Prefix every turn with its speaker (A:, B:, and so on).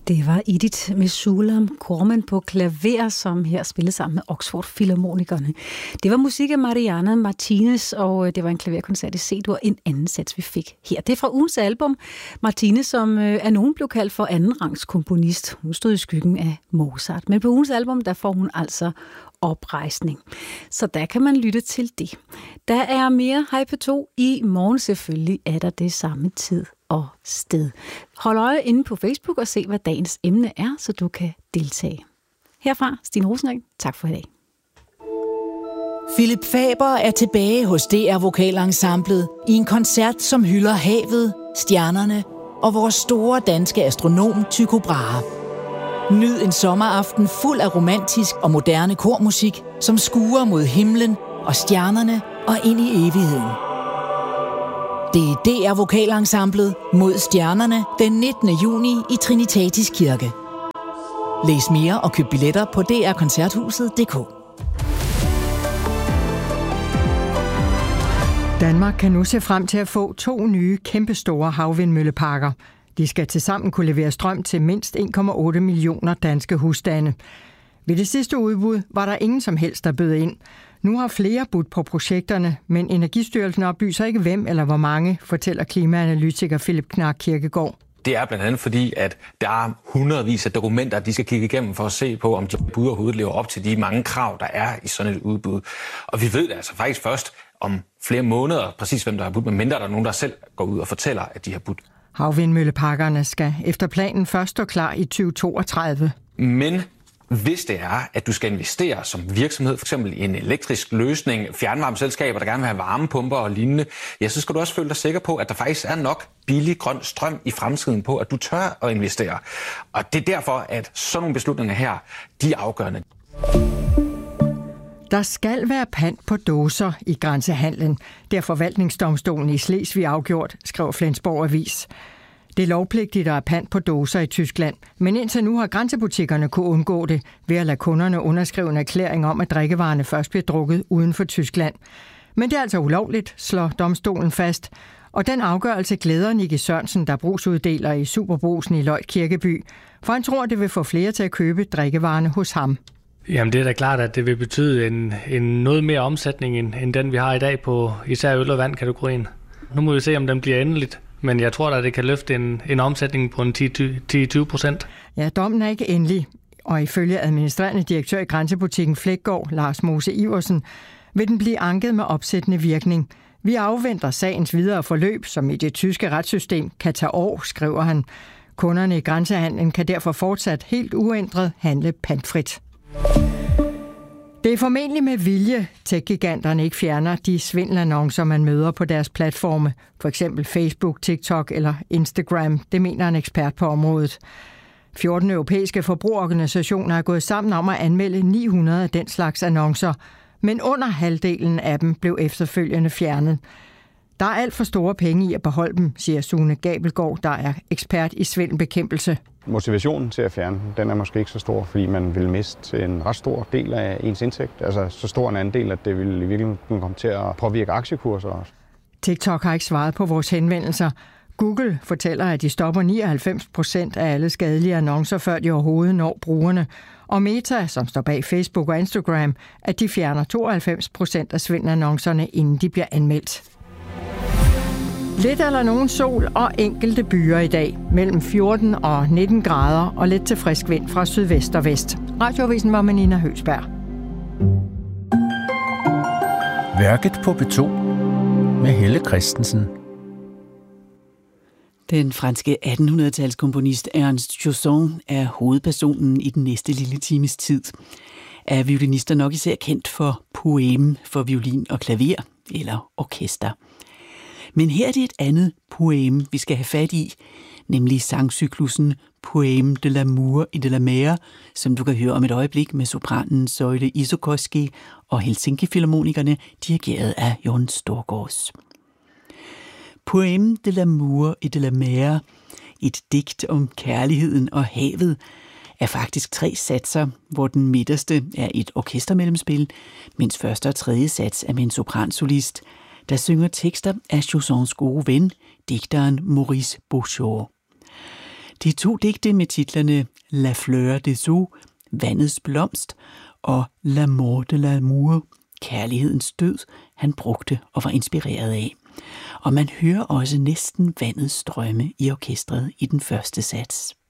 A: Det var Edith Mesulam Korman på klaver, som her spillede sammen med Oxford Filharmonikerne. Det var musik af Mariana Martinez, og det var en klaverkoncert i C-dur, en anden sats, vi fik her. Det er fra ugens album. Martinez, som af nogen blev kaldt for andenrangs komponist. Hun stod i skyggen af Mozart. Men på ugens album, der får hun altså oprejsning. Så der kan man lytte til det. Der er mere Hej P2 i morgen. Selvfølgelig er der det samme tid og sted. Hold øje inde på Facebook og se, hvad dagens emne er, så du kan deltage. Herfra, Stine Rosenberg. Tak for i dag.
B: Philip Faber er tilbage hos DR Vokalensemblet i en koncert, som hylder havet, stjernerne og vores store danske astronom Tycho Brahe. Nyd en sommeraften fuld af romantisk og moderne kormusik, som skuer mod himlen og stjernerne og ind i evigheden. Det er DR Vokalensemblet mod stjernerne den 19. juni i Trinitatis Kirke. Læs mere og køb billetter på drkoncerthuset.dk.
C: Danmark kan nu se frem til at få 2 nye kæmpestore havvindmølleparker. De skal tilsammen kunne levere strøm til mindst 1,8 millioner danske husstande. Ved det sidste udbud var der ingen som helst, der bød ind. Nu har flere budt på projekterne, men Energistyrelsen oplyser ikke hvem eller hvor mange, fortæller klimaanalytiker Philip Knark Kirkegaard.
D: Det er blandt andet fordi, at der er hundredvis af dokumenter, de skal kigge igennem for at se på, om de bud overhovedet lever op til de mange krav, der er i sådan et udbud. Og vi ved det altså faktisk først om flere måneder, præcis hvem der har budt, medmindre der er nogen, der selv går ud og fortæller, at de har budt.
C: Havvindmølleparkerne skal efter planen først stå klar i 2032.
D: Men hvis det er, at du skal investere som virksomhed, f.eks. i en elektrisk løsning, fjernvarmeselskaber, der gerne vil have varmepumper og lignende, ja, så skal du også føle dig sikker på, at der faktisk er nok billig grøn strøm i fremtiden på, at du tør at investere. Og det er derfor, at sådan nogle beslutninger her, de er afgørende.
C: Der skal være pant på dåser i grænsehandlen. Det har forvaltningsdomstolen i Slesvig afgjort, skrev Flensborg Avis. Det er lovpligtigt at have pant på dåser i Tyskland, men indtil nu har grænsebutikkerne kunne undgå det ved at lade kunderne underskrive en erklæring om, at drikkevarerne først bliver drukket uden for Tyskland. Men det er altså ulovligt, slår domstolen fast. Og den afgørelse glæder Nicky Sørensen, der er brugsuddeler i Superbrugsen i Løjt Kirkeby, for han tror, det vil få flere til at købe drikkevarerne hos ham.
E: Jamen det er da klart, at det vil betyde en noget mere omsætning end den, vi har i dag på især øl- og vand-kategorien. Nu må vi se, om den bliver endeligt, men jeg tror da, det kan løfte en omsætning på en 10-20%.
C: Ja, dommen er ikke endelig, og ifølge administrerende direktør i grænsebutikken Flækgaard, Lars Mose Iversen, vil den blive anket med opsættende virkning. Vi afventer sagens videre forløb, som i det tyske retssystem kan tage år, skriver han. Kunderne i grænsehandlen kan derfor fortsat helt uændret handle pantfrit. Det er formentlig med vilje, tech-giganterne ikke fjerner de svindelannoncer, man møder på deres platforme, for eksempel Facebook, TikTok eller Instagram. Det mener en ekspert på området. 14 europæiske forbrugerorganisationer er gået sammen om at anmelde 900 af den slags annoncer, men under halvdelen af dem blev efterfølgende fjernet. Der er alt for store penge i at beholde dem, siger Sune Gabelgaard, der er ekspert i svindelbekæmpelse.
F: Motivationen til at fjerne den er måske ikke så stor, fordi man vil miste en ret stor del af ens indtægt. Altså så stor en andel, at det vil i virkeligheden komme til at påvirke aktiekurser også.
C: TikTok har ikke svaret på vores henvendelser. Google fortæller, at de stopper 99% af alle skadelige annoncer, før de overhovedet når brugerne. Og Meta, som står bag Facebook og Instagram, at de fjerner 92% af svindelannoncerne, inden de bliver anmeldt. Lidt eller nogen sol og enkelte byer i dag. Mellem 14 og 19 grader og lidt til frisk vind fra sydvest og vest. Radioavisen var med Nina Høgsberg.
G: Værket på P2 med Helle Christensen.
H: Den franske 1800-talskomponist Ernst Chausson er hovedpersonen i den næste lille times tid. Er violinister nok især kendt for poème for violin og klaver eller orkester. Men her er det et andet poème, vi skal have fat i, nemlig sangcyklussen Poème de l'amour et de la mer, som du kan høre om et øjeblik med sopranen Søjle Isokoski og Helsinki-filharmonikerne, dirigeret af Jon Storgårds. Poème de l'amour et de la mer, et digt om kærligheden og havet, er faktisk 3 satser, hvor den midterste er et orkestermellemspil, mens første og tredje sats er med en sopransolist, der synger tekster af Chaussons gode ven, digteren Maurice Beauchamp. De 2 digte med titlerne La Fleur des Eaux, Vandets blomst, og La Mort de l'amour, Kærlighedens død, han brugte og var inspireret af. Og man hører også næsten vandets strømme i orkestret i den første sats.